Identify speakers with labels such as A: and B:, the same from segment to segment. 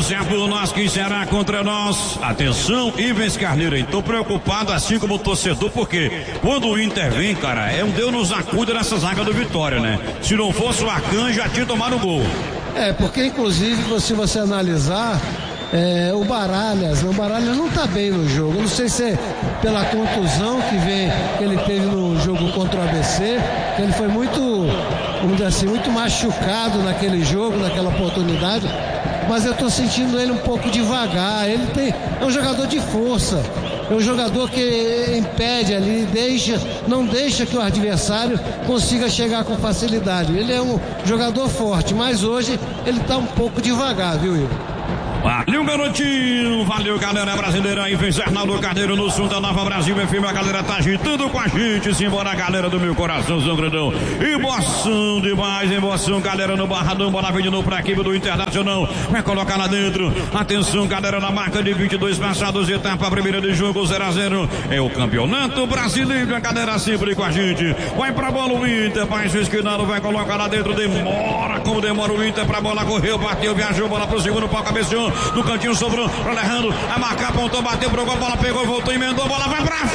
A: Se é por nós, quem será contra nós? Atenção, Ivens Carneiro, hein? Tô preocupado assim como o torcedor, porque quando o Inter vem, cara, é um Deus nos acuda nessa zaga do Vitória, né? Se não fosse o Arcan, já tinha tomado o gol.
B: Porque inclusive, se você analisar, o Baralhas não tá bem no jogo. Eu não sei se é pela contusão que ele teve no jogo contra o ABC, que ele foi muito, vamos dizer assim, muito machucado naquele jogo, naquela oportunidade, mas eu tô sentindo ele um pouco devagar. É um jogador de força, é um jogador que impede ali, não deixa que o adversário consiga chegar com facilidade. Ele é um jogador forte, mas hoje ele tá um pouco devagar, viu, Igor?
A: Valeu, garotinho, valeu, galera brasileira. Aí vem Arnaldo Carneiro no som da Nova Brasil FM. A galera tá agitando com a gente. Simbora, galera do meu coração, São Grandão. Emoção demais, emoção, galera no Barradão. Bola vem de novo pra equipe do Internacional. Vai colocar lá dentro. Atenção, galera, na marca de 22 passados, etapa primeira de jogo, 0-0. É o Campeonato Brasileiro. A galera sempre com a gente. Vai pra bola o Inter, faz o esquinado, vai colocar lá dentro. Demora, como demora o Inter pra bola. Correu, bateu, viajou, bola pro segundo pau, cabeceou. No cantinho sobrou para Alejandro, a marcar, apontou, bateu pro gol, bola pegou, voltou, emendou, a bola vai pra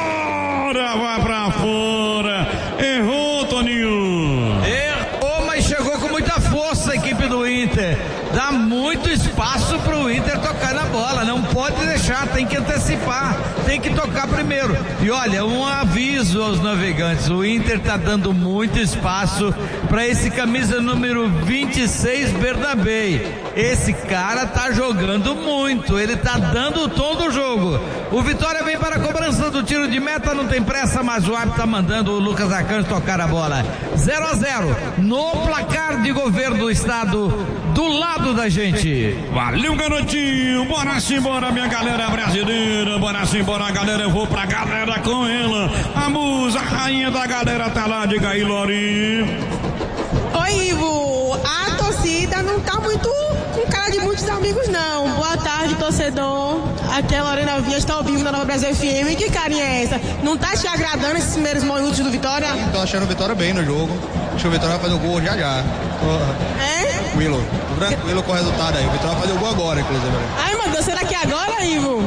A: fora, errou, Toninho.
C: Errou, mas chegou com muita força a equipe do Inter, dá muito espaço pro Inter tocar na bola, não pode deixar, tem que antecipar, tem que tocar primeiro. E olha, um aviso aos navegantes, o Inter tá dando muito espaço para esse camisa número 26, Bernabé. Esse cara tá jogando muito, ele tá dando o tom do jogo. O Vitória vem para a cobrança do tiro de meta, não tem pressa, mas o árbitro tá mandando o Lucas Arcanjo tocar a bola. 0-0 no placar de governo do estado, do lado da gente.
A: Valeu, garotinho, bora simbora, minha galera brasileira, bora simbora, galera, eu vou pra galera com ela. A musa, a rainha da galera tá lá, diga aí, Lori.
D: Oi, Ivo, a torcida não tá muito com cara de muitos amigos, não. Boa tarde, torcedor. Aqui é a Lorena Vinhas, está ao vivo na Nova Brasil FM. Que carinha é essa? Não tá te agradando esses primeiros minutos do Vitória?
E: Tô achando o Vitória bem no jogo. Acho que o Vitória vai fazer o gol já. Tranquilo. Tranquilo com o resultado aí. O Vitória vai fazer o gol agora, inclusive.
D: Ai, meu Deus, será que é agora, Ivo?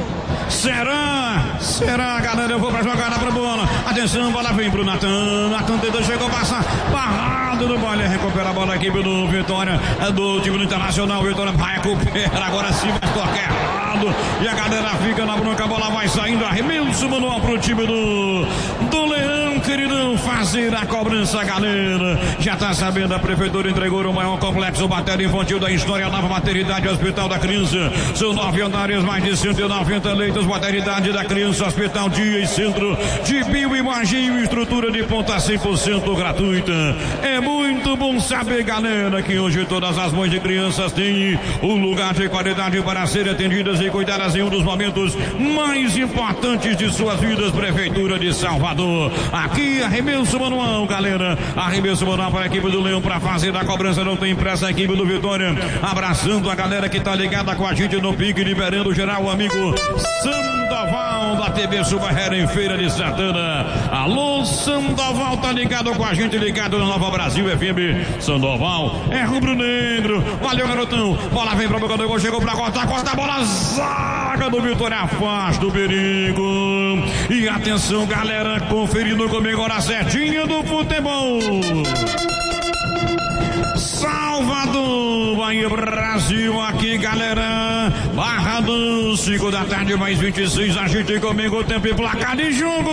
A: Será, galera? Eu vou pra jogada pra bola. Atenção, bola vem pro Natan. Natan tentou, chegou, passa. Barrado do baile. Recupera a bola aqui do Vitória. É do time do Internacional. Vitória vai recuperar. Agora sim, vai tocar errado. E a galera fica na bronca. A bola vai saindo. Arremesso manual pro time do Leão, queridão. Fazer a cobrança, galera. Já tá sabendo, a prefeitura entregou o maior complexo materno infantil da história. Nova maternidade, Hospital da Criança. São 9 andares, mais de 190 leitos. Maternidade da Criança, Hospital Dia e Centro de Bioimagem, estrutura de ponta 100% gratuita. É muito bom saber, galera, que hoje todas as mães de crianças têm um lugar de qualidade para serem atendidas e cuidadas em um dos momentos mais importantes de suas vidas. Prefeitura de Salvador. Aqui, arremesso manual, galera. Arremesso manual para a equipe do Leão para fazer a cobrança. Não tem pressa, a equipe do Vitória. Abraçando a galera que tá ligada com a gente no pique, liberando geral, o amigo Sandoval da TV Subarrera em Feira de Santana. Alô, Sandoval, tá ligado com a gente, ligado na Nova Brasil FM. Sandoval é rubro-negro. Valeu, garotão. Bola vem pra boca do gol, chegou pra cortar a bola. Zaga do Vitória, afasta o perigo. E atenção, galera, conferindo comigo agora a setinha do futebol. Salvador, Bahia, Brasil, aqui, galera. Barradão, 5 da tarde, mais 26. A gente comigo, o tempo e placar de jogo.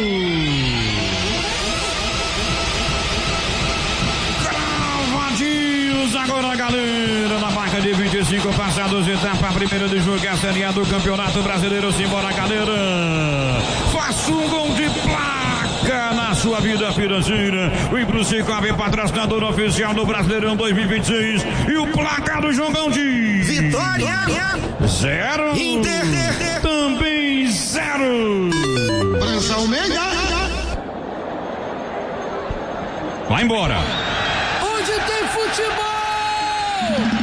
A: Cravadinhos agora, galera. Na marca de 25 passados, etapa primeira de jogo, é a Série A do Campeonato Brasileiro. Simbora, galera. Faça um gol de placa na sua vida financeira. Vem pro Cicobi, patrocinador oficial do Brasileirão 2026. E o placar do jogão de
F: Vitória
A: 0,
F: Inter
A: também 0.
F: França Almeida.
A: Vai embora.
B: Onde tem futebol